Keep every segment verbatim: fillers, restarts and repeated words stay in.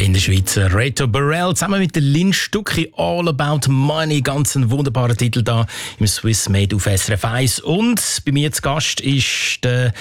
in der Schweiz. Reto Burrell zusammen mit der Lynn Stucki, All About Money. Ganz ein wunderbarer Titel da im Swiss Made auf S R F eins. Und bei mir zu Gast ist der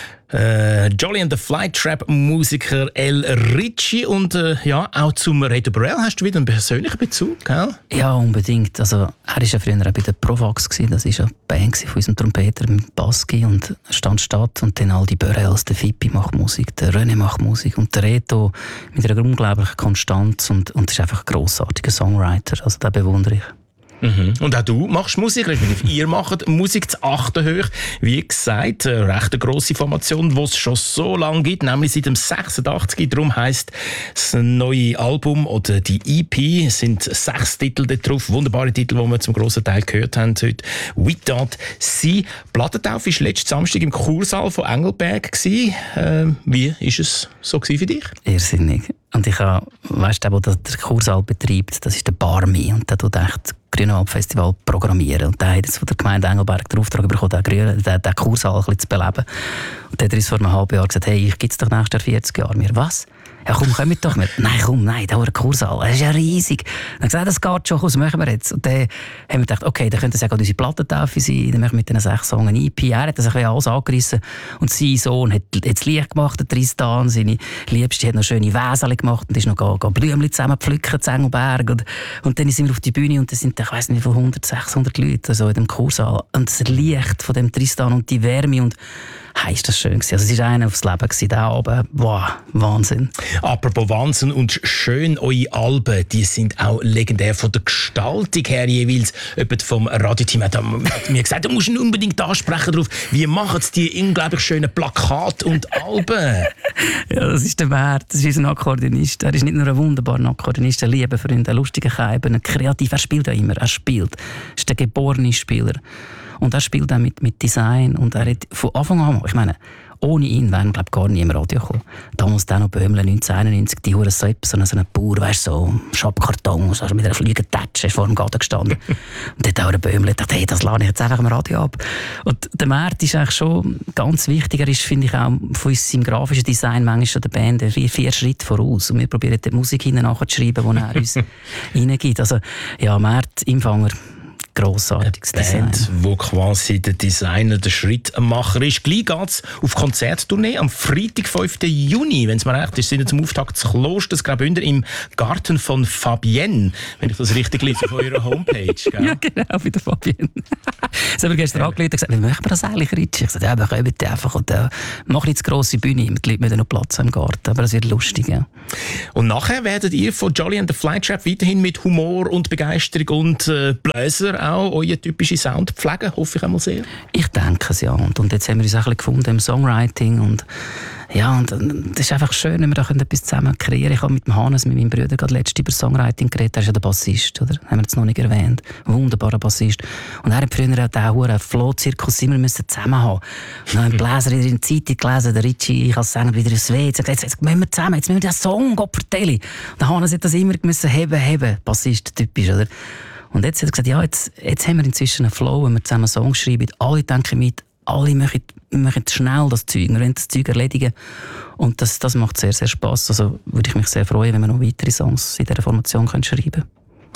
Äh, Jolly and the Flytrap Musiker El Ricci und äh, ja, auch zum Reto Burrell hast du wieder einen persönlichen Bezug, gell? Ja, unbedingt. Also, er war ja früher auch bei der Provax, das war ja die Band von unserem Trompeter mit Baski und Stand statt und dann all die Burrells, der Fippi macht Musik, der René macht Musik und der Reto mit einer unglaublichen Konstanz und, und ist einfach ein grossartiger Songwriter, also den bewundere ich. Mhm. Und auch du machst Musik, respektive ihr macht Musik zu Achtenhöch. Wie gesagt, eine recht grosse Formation, die es schon so lange gibt, nämlich seit dem sechsundachtzig. Darum heisst das neue Album oder die E P, es sind sechs Titel da drauf, wunderbare Titel, die wir zum grossen Teil gehört haben heute. «We Don't See». Plattentaufe war letzten Samstag im Kursaal von Engelberg. Äh, wie war es so für dich? Irrsinnig. Und ich habe, weißt du, der den Kursaal betreibt, das ist der Barmi und der tut echt Grünwald-Festival programmieren. Und der hat jetzt von der Gemeinde Engelberg den Auftrag bekommen, den, Grün, den, den Kursaal ein bisschen zu beleben. Und der hat uns vor einem halben Jahr gesagt, hey, ich gibt es doch nächstes Jahr vierzig Jahre. Wir, was? Ja komm, komm mit doch mit. Nein, komm, nein, da war ein Kursaal. Das ist ja riesig. Dann haben wir gesagt, das geht schon, was machen wir jetzt? Und dann haben wir gedacht, okay, dann könnte es ja gerade unsere Plattentaufe sein. Dann machen wir mit diesen sechs Songs eine E P. Er hat das ein bisschen alles angerissen. Und sein Sohn hat jetzt Licht gemacht, der Tristan. Seine Liebste hat noch schöne Wäseli gemacht und ist noch ga, ga Blümchen zusammen pflücken zu Engelberg. Und, und dann sind wir auf die Bühne und da sind, ich weiss nicht, von hundert, sechshundert Leute so in dem Kursaal. Und das Licht von dem Tristan und die Wärme und hey, ist das schön gewesen. Also es war einer aufs Leben gewesen, der Abend. Wow, Wahnsinn. Apropos Wahnsinn und schön, eure Alben, die sind auch legendär von der Gestaltung her jeweils. Jemand vom Radioteam hat mir gesagt, du musst ihn unbedingt ansprechen darauf. Wie machen sie die unglaublich schönen Plakate und Alben? Ja, das ist der Wert. Das ist unser Akkordeonist. Er ist nicht nur ein wunderbarer Akkordeonist, ein lieber Freund, ein lustiger Keiber, ein kreativ. Er spielt ja immer. Er spielt. Er ist der geborene Spieler. Und er spielt auch mit, mit Design. Und er hat von Anfang an, ich meine, ohne ihn wären, glaube ich, gar nie im Radio gekommen. Damals dann noch Böhmle, neunzehnhunderteinundneunzig, die Hure so so einen Bauer, weißt du, so Schabkarton, so mit einer Fliegentätsche vor dem Garten gestanden. Und dort auch der Böhmle dachte, hey, das lade ich jetzt einfach im Radio ab. Und der Mert ist eigentlich schon ganz wichtig. Er ist, finde ich, auch von unserem grafischen Design manchmal schon der Band vier, vier Schritte voraus. Und wir probieren die Musik hinten nachzuschreiben, die er uns reingibt. Also, ja, Mert, Empfänger. Grossartiges Design. Band, wo quasi der Designer der Schrittmacher ist. Gleich geht es auf Konzerttournee am Freitag, fünften Juni, wenn es mir recht ist, sind wir zum Auftakt des Klosters Graubünden im Garten von Fabienne, wenn ich das richtig lese, auf eurer Homepage. Gell? Ja, genau, bei der Fabienne. Das haben wir gestern ja. angerufen und gesagt, wie machen wir das eigentlich, Ritchie? Ich sagte, ja, wir kommen einfach und äh, machen jetzt grosse Bühne, mit Leuten mit noch Platz im Garten, aber das wird lustig, ja. Und nachher werdet ihr von Jolly and the Flytrap weiterhin mit Humor und Begeisterung und äh, Bläser auch euren typischen Sound pflegen, hoffe ich einmal sehr. Ich denke es, ja. Und, und jetzt haben wir uns auch ein bisschen gefunden im Songwriting und ja, und es ist einfach schön, wenn wir da etwas zusammen kreieren. Ich habe mit dem Hannes, mit meinem Bruder, gerade letztens über Songwriting geredet. Er ist ja der Bassist, oder? Haben wir jetzt noch nicht erwähnt. Wunderbarer Bassist. Und er hat früher auch den hohen Flow-Zirkus immer zusammen haben. Und dann haben die Bläser in der Zeitung gelesen, der Ritchie, ich als Sänger wieder ins W. Jetzt, jetzt, jetzt müssen wir zusammen, jetzt müssen wir den Song verteilen. Und der Hannes hat das immer müssen heben, heben. Bassist, typisch, oder? Und jetzt hat er gesagt, ja, jetzt, jetzt haben wir inzwischen einen Flow, wenn wir zusammen Songs schreiben. Alle denken mit, alle machen, machen schnell das Zeug, wir wollen das Zeug erledigen. Und das, das macht sehr, sehr Spass. Also würde ich mich sehr freuen, wenn wir noch weitere Songs in dieser Formation können schreiben können.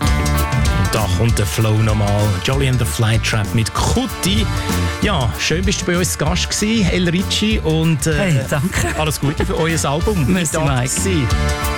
Und da kommt der Flow nochmal. Jolly and the Flytrap mit Kutti. Ja, schön bist du bei uns zu Gast gewesen, El Ricci. Und äh, hey, danke. Alles Gute für euer Album. Merci, Mike.